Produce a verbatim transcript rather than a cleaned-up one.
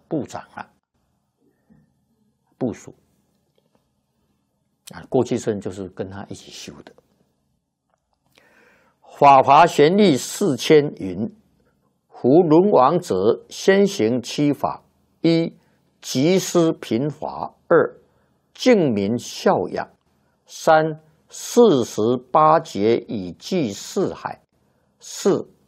部长了，部属啊，郭居顺就是跟他一起修的。法华玄律四千云：夫轮王者，先行七法：一、集思平华；二、敬民孝养；三、四十八节以济四海；四、